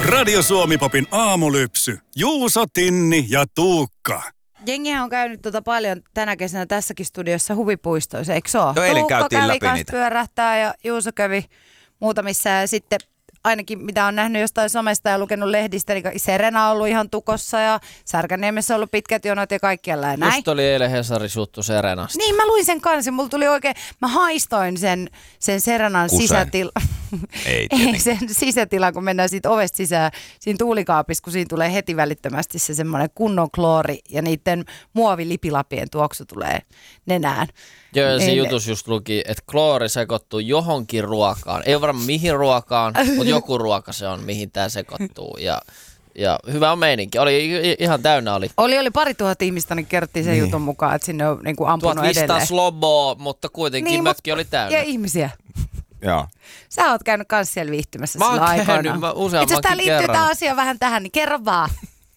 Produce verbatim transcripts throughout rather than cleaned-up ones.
Radio Suomi-popin aamulypsy. Juuso, Tinni ja Tuukka. Jengihän on käynyt tuota paljon tänä kesänä tässäkin studiossa huvipuistoissa, eikö se ole? No eilen Tuukka käytiin kävi läpi kanssa niitä. pyörähtää ja Juuso kävi muutamissa ja sitten ainakin mitä on nähnyt jostain somesta ja lukenut lehdistä, niin Serena on ollut ihan tukossa ja Särkänniemessä on ollut pitkät jonot ja kaikkialla ja näin. Just oli eilen Hesarissa juttu Serenasta. Niin, mä luin sen kanssa. Mulla tuli oikein, mä haistoin sen, sen Serenan Kusen. sisätila. Ei Ei sen sisätila, kun mennään siitä ovesta sisään, siinä tuulikaapissa, kun siinä tulee heti välittömästi se semmoinen kunnon kloori ja niiden muovilipilapien tuoksu tulee nenään. Joo, ja siinä Ei- jutussa just luki, että kloori sekoittuu johonkin ruokaan. Ei ole varmaan mihin ruokaan, mutta joku ruoka se on, mihin tämä sekoittuu. Ja, ja hyvä on meininki. Oli i- ihan täynnä oli. Oli, oli pari tuhat ihmistä, niin kerrottiin sen Niin. jutun mukaan, että sinne on niin kuin ampunut edelleen. tuhatviisisataa sloboa, mutta kuitenkin Niin, mökki mut- oli täynnä. Ja ihmisiä. Joo. Sä oot käynyt kans siellä viihtymässä Mä oon silloin käynyt, aikoinaan. mä useammankin Itse asiassa tää liittyy kerran. tää asia vähän tähän, niin kerro vaan.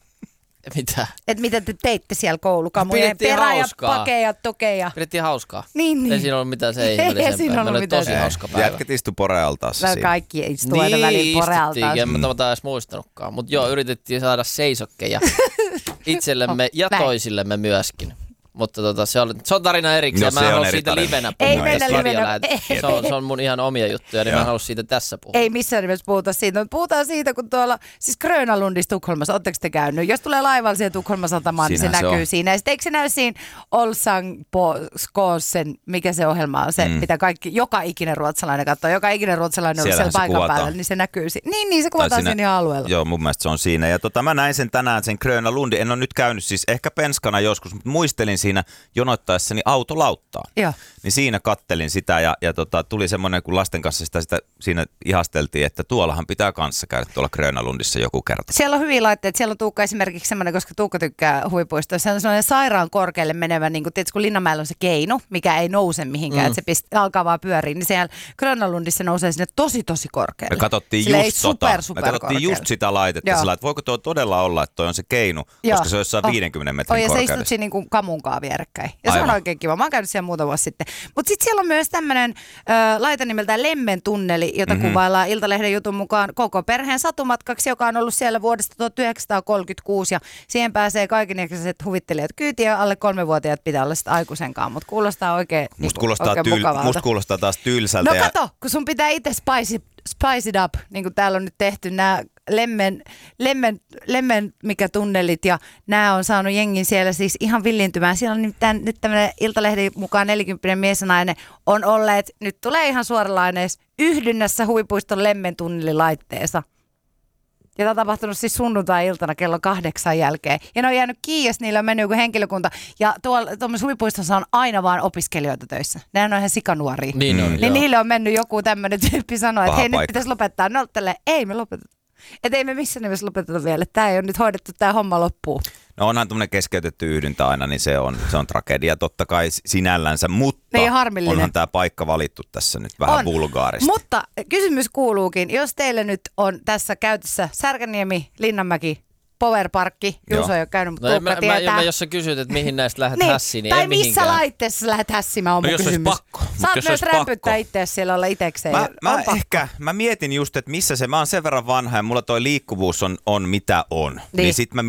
Mitä? Että mitä te teitte siellä koulukamujen Pidettiin perä ja hauskaa. pake ja toke ja... Pidettiin hauskaa. Niin, niin. Ei siinä ollut mitään se Ei ihmeellisempää. siinä ollut Meillä oli mitään tosi se- hauska päivä. Jätket istu porealtaassa Mä siinä. kaikki istuu aina väliin porealtaan. en mä tota edes muistanutkaan. Mutta joo, yritettiin saada seisokkeja itsellemme Oh, ja näin. toisillemme myöskin. Mutta tota, se, oli, se on tarina erikseen. No, mä se en on halua eri siitä tarina. livenä Ei puhua. mennä tästä livenä. radiolähetyksessä. Se on, se on mun ihan omia juttuja, niin mä en halua siitä tässä puhua. Ei missään nimessä puhuta siitä, mutta puhutaan siitä, kun tuolla, siis Grönalundissa Tukholmassa, ootteko te käynyt? Jos tulee laivalla siihen Tukholman satamaan, niin se Siinähän se näkyy on. siinä. Ja sitten eikö se näy siinä Olsang på Skåsen, mikä se ohjelma on, se, mm. mitä kaikki, joka ikinen ruotsalainen katsoo, joka ikinen ruotsalainen on ollut Siellähän siellä se paikan kuvataan. päällä, niin se näkyy siinä. Niin, niin se kuvataan Tai siinä, siinä ihan alueella. Joo, mun mielestä se on siinä. Ja tota, mä näin sen tänään, sen Gröna Lundi. En ole nyt käynyt siis ehkä penskana joskus, mutta muistelin siinä jonottaessani autolauttaa. Joo. Niin siinä kattelin sitä ja, ja tota, tuli semmoinen, kun lasten kanssa sitä, sitä siinä ihasteltiin, että tuollahan pitää kanssa käydä tuolla Gröna Lundissa joku kerta. Siellä on hyviä laitteita. Siellä on Tuukka esimerkiksi semmoinen, koska Tuukka tykkää huvipuistoissa. Se on semmoinen sairaan korkealle menevä, niin kuin tiedätkö, kun Linnanmäellä on se keinu, mikä ei nouse mihinkään, mm. että se pist, alkaa vaan pyöriä. Niin siellä Grönalundissa nousee sinne tosi, tosi korkealle. Me katsottiin Silleen just, super, tota, super me katsottiin just korkealle. sitä laitetta, Joo. sillä, että voiko tuo todella olla, että toi on se keinu, Joo. koska se on jossain Oh. viidenkymmenen metrin Oh, ja sä istut korkeudessa. siinä niin kuin kamunkaa vierekkäin. Ja se on Aivan. oikein kiva. Mä oon käynyt siellä muutama vuosi sitten. Mutta sitten siellä on myös tämmöinen laite nimeltään Lemmen tunneli, jota mm-hmm. kuvaillaan Iltalehden jutun mukaan koko perheen satumatkaksi, joka on ollut siellä vuodesta tuhatyhdeksänsataakolmekymmentäkuusi. Ja siihen pääsee kaikenikäiset huvittelijat kyytiin ja alle kolmevuotiaat pitää olla sitten aikuisenkaan. Mutta kuulostaa oikein, Musta niinku, kuulostaa, oikein tyl, mukavalta. musta kuulostaa taas tylsältä. No ja kato, kun sun pitää itse spice, spice it up, niin kuin täällä on nyt tehty nämä lemmen, lemmen, lemmen mikä tunnelit ja nämä on saanut jengin siellä siis ihan villintymään. Siellä on nimittäin nyt tämmöinen Iltalehden mukaan neljäkymppinen mies ja nainen on olleet, nyt tulee ihan suoralaineessa, yhdynnässä huvipuiston lemmen tunnelilaitteessa. Ja tämä on tapahtunut siis sunnuntai-iltana kello kahdeksan jälkeen. Ja ne on jäänyt kiinni, jos niillä on mennyt joku henkilökunta. Ja tuolla tuollaisessa huvipuistossa on aina vaan opiskelijoita töissä. Nehän on ihan sikanuoria. Niin on, Mm. joo. Niin niille on mennyt joku tämmöinen tyyppi sanoa, että Paha hei nyt paikka. pitäisi lopettaa. Ne on tälleen, ei me lopeteta. Että ei me missään nimessä lopeteta vielä. Tämä ei ole nyt hoidettu tämä homma loppuun. No onhan tämmöinen keskeytetty yhdyntä aina, niin se on, se on tragedia totta kai sinällänsä, mutta Niin, harmillinen. onhan tämä paikka valittu tässä nyt vähän On. vulgaarista. Mutta kysymys kuuluukin, jos teille nyt on tässä käytössä Särkänniemi, Linnanmäki, Powerparkki, Juuso Joo. ei ole käynyt, mutta No, Tuukka mä, mä, tietää. mä, jos sä kysyt, että mihin näistä lähdet Niin, hässiin, niin tai ei missä mihinkään. laitteessa sä lähdet hässimään on No mun jos olisi kysymys. pakko, mut Saat jos myös olisi rämpyttää pakko. itseäsi siellä olla itekseen. Mä, On mä, pakko. ehkä, mä mietin just, että missä se, mä oon sen verran vanha ja mulla toi liikkuvuus on, on mitä on. Niin, Niin. niin sit mä